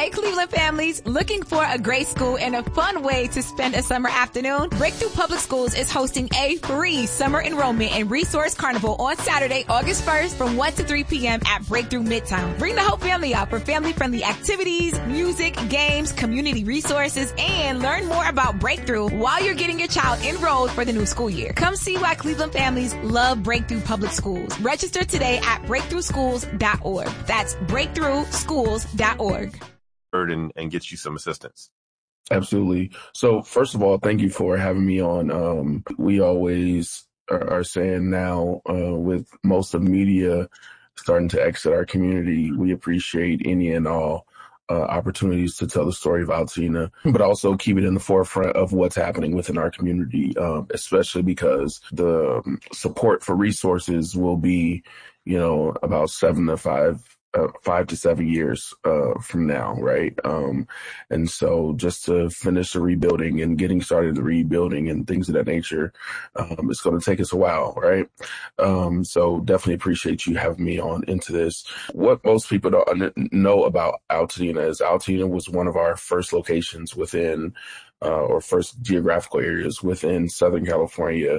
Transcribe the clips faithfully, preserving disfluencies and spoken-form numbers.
Hey, Cleveland families, looking for a great school and a fun way to spend a summer afternoon? Breakthrough Public Schools is hosting a free summer enrollment and resource carnival on Saturday, August first from one to three p.m. at Breakthrough Midtown. Bring the whole family out for family-friendly activities, music, games, community resources, and learn more about Breakthrough while you're getting your child enrolled for the new school year. Come see why Cleveland families love Breakthrough Public Schools. Register today at breakthrough schools dot org. That's breakthrough schools dot org. And, and get you some assistance. Absolutely. So first of all, thank you for having me on. Um, we always are, are saying now, uh, with most of media starting to exit our community, we appreciate any and all uh, opportunities to tell the story of Altoona, but also keep it in the forefront of what's happening within our community, um, especially because the support for resources will be, you know, about seven to five Uh, five to seven years uh, from now, right? Um, and so just to finish the rebuilding and getting started the rebuilding and things of that nature, um, it's going to take us a while, right? Um, so definitely appreciate you having me on into this. What most people don't know about Altoona is Altoona was one of our first locations within, uh, or first geographical areas within Southern California,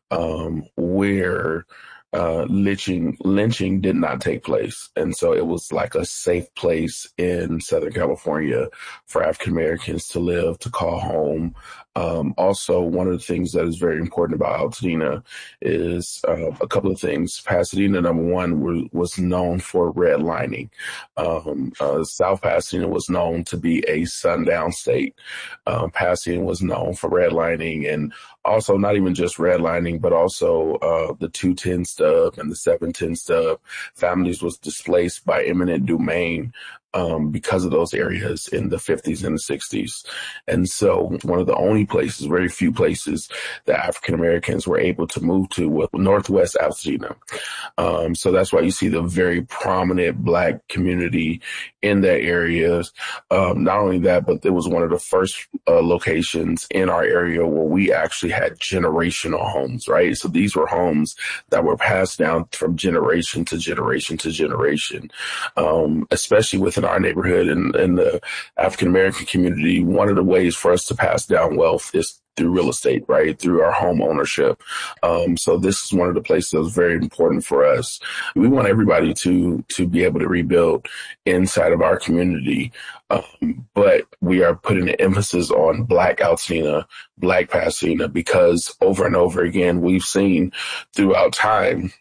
um, where Uh, lynching, lynching did not take place. And so it was like a safe place in Southern California for African Americans to live, to call home. Um, also, one of the things that is very important about Altoona is uh, a couple of things. Pasadena, number one, was, was known for redlining. Um, uh, South Pasadena was known to be a sundown state. Um, Pasadena was known for redlining, and also not even just redlining, but also uh, the two ten stub and the seven ten stub. Families was displaced by eminent domain Um, because of those areas in the fifties and the sixties. And so one of the only places, very few places that African Americans were able to move to was Northwest Altoona. Um, so that's why you see the very prominent Black community in that area. Um, not only that, but it was one of the first uh, locations in our area where we actually had generational homes, right? So these were homes that were passed down from generation to generation to generation, um, especially within our neighborhood and, and the African American community. One of the ways for us to pass down wealth is through real estate, right? Through our home ownership. Um, so this is one of the places that was very important for us. We want everybody to, to be able to rebuild inside of our community. Um, but we are putting an emphasis on Black Altoona, Black Pasadena, because over and over again, we've seen throughout time,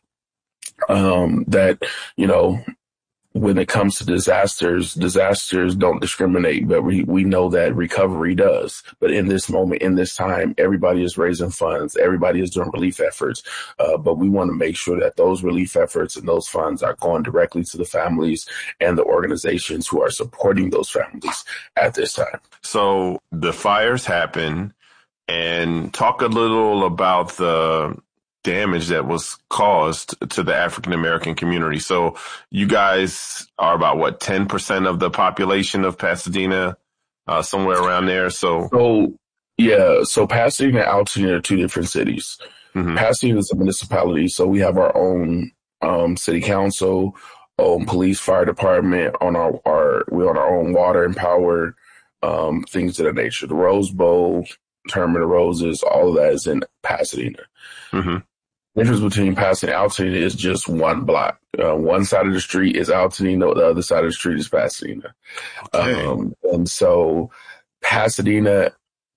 um, that, you know, when it comes to disasters, disasters don't discriminate, but we, we know that recovery does. But in this moment, in this time, everybody is raising funds. Everybody is doing relief efforts. Uh, but we want to make sure that those relief efforts and those funds are going directly to the families and the organizations who are supporting those families at this time. So the fires happen, and talk a little about the damage that was caused to the African American community. So you guys are about what, ten percent of the population of Pasadena, uh, somewhere around there. So, so yeah, so Pasadena and Altoona are two different cities. Mm-hmm. Pasadena is a municipality, so we have our own um, city council, own police, fire department, on our, our we on our own water and power, um, things of that nature. The Rose Bowl, Tournament of Roses, all of that is in Pasadena. Mm-hmm. The difference between Pasadena and Altoona is just one block. Uh, one side of the street is Altoona, the other side of the street is Pasadena. Okay. Um, and so Pasadena,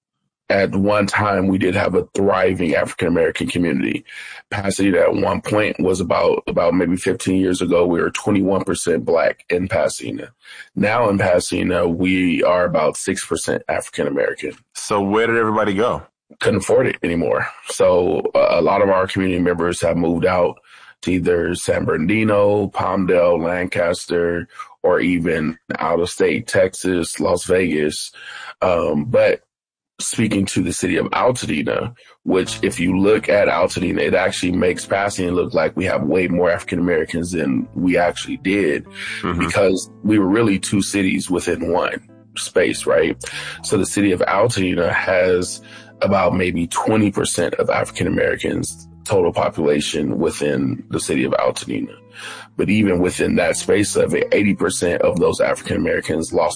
at one time, we did have a thriving African-American community. Pasadena at one point was about, about maybe fifteen years ago, we were twenty-one percent Black in Pasadena. Now in Pasadena, we are about six percent African-American. So where did everybody go? Couldn't afford it anymore. So uh, a lot of our community members have moved out to either San Bernardino, Palmdale, Lancaster, or even out of state, Texas, Las Vegas. Um, but speaking to the city of Altoona, which if you look at Altoona, it actually makes Pasadena look like we have way more African Americans than we actually did, mm-hmm. because we were really two cities within one space, right? So the city of Altoona has about maybe twenty percent of African Americans total population within the city of Altoona. But even within that space of it, eighty percent of those African Americans lost